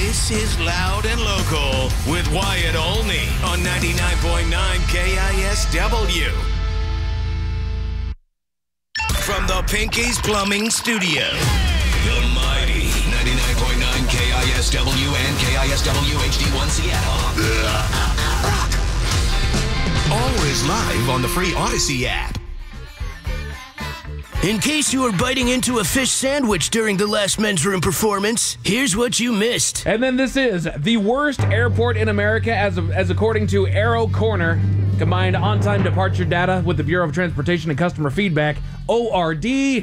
This is Loud and Local with Wyatt Olney on 99.9 KISW. From the Pinky's Plumbing Studio, the mighty 99.9 KISW and KISW HD1 Seattle. Always live on the free Odyssey app. In case you were biting into a fish sandwich during the last Men's Room performance, here's what you missed. And then this is the worst airport in America as according to Aero Corner. Combined on-time departure data with the Bureau of Transportation and Customer Feedback, ORD,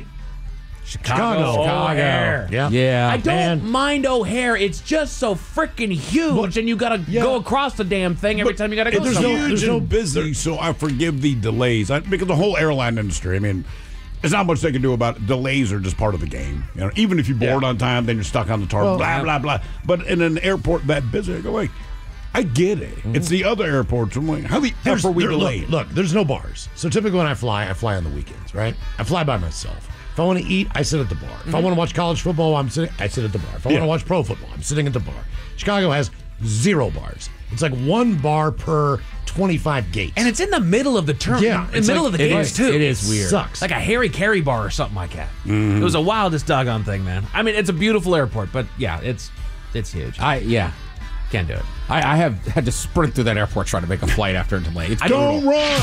Chicago O'Hare. Yeah. I don't mind O'Hare. It's just so freaking huge, and you got to go across the damn thing every time you got to go somewhere. There's no busy, so I forgive the delays. Because the whole airline industry, I mean, there's not much they can do about it. Delays are just part of the game. You know, even if you board on time, then you're stuck on the tarmac, blah, blah, blah. But in an airport that busy, I go, wait, I get it. Mm-hmm. It's the other airports. I'm like, how the F are we delayed? Look, there's no bars. So typically when I fly on the weekends, right? I fly by myself. If I want to eat, I sit at the bar. If I want to watch college football, I sit at the bar. If I want to watch pro football, I'm sitting at the bar. Chicago has 0 bars. It's like 1 bar per 25 gates. And it's in the middle of the term. Yeah. In the middle of the gates, too. It is weird. Sucks. Like a Harry Carey bar or something like that. Mm-hmm. It was the wildest doggone thing, man. I mean, it's a beautiful airport, but yeah, it's huge. Can't do it. I have had to sprint through that airport trying to make a flight after a delay. It's Don't run!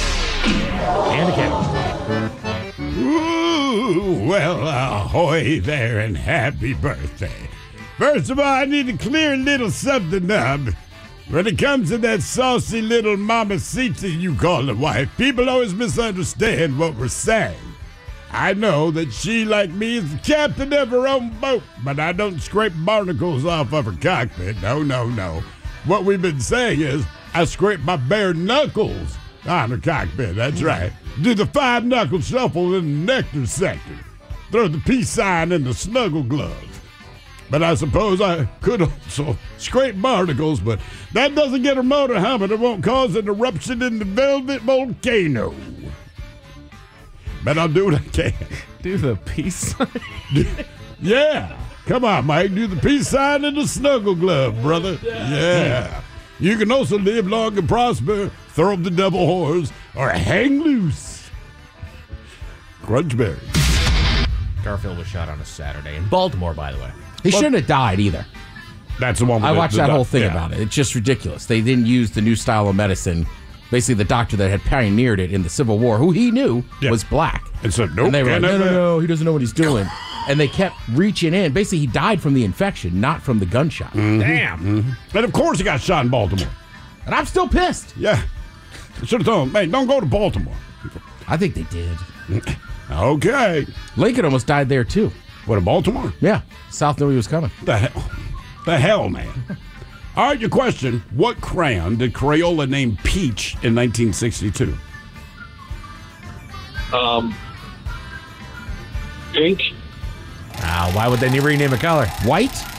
And again. Ooh, well, ahoy there and happy birthday. First of all, I need to clear a little something up. When it comes to that saucy little mamacita you call a wife, people always misunderstand what we're saying. I know that she, like me, is the captain of her own boat, but I don't scrape barnacles off of her cockpit. No. What we've been saying is I scrape my bare knuckles on her cockpit. That's right. Do the 5-knuckle shuffle in the nectar sector. Throw the peace sign in the snuggle glove. But I suppose I could also scrape barnacles, but that doesn't get her motor humming. It won't cause an eruption in the velvet volcano. But I'll do what I can. Do the peace sign? Yeah. Come on, Mike. Do the peace sign in the snuggle glove, brother. Yeah. You can also live long and prosper, throw up the double horns, or hang loose. Crunchberry. Garfield was shot on a Saturday in Baltimore, by the way. He shouldn't have died either. That's the one. I watched that whole thing about it. It's just ridiculous. They didn't use the new style of medicine. Basically, the doctor that had pioneered it in the Civil War, who he knew was black. And so, nope. And they were like, no, he doesn't know what he's doing. And they kept reaching in. Basically, he died from the infection, not from the gunshot. Mm-hmm. Damn. Mm-hmm. And of course he got shot in Baltimore. And I'm still pissed. Yeah. I should have told him, man, don't go to Baltimore. I think they did. Okay. Lincoln almost died there, too. What, in Baltimore? Yeah. South knew he was coming. The hell, man. All right, your question. What crayon did Crayola name Peach in 1962? Pink. Why would they rename a color? White?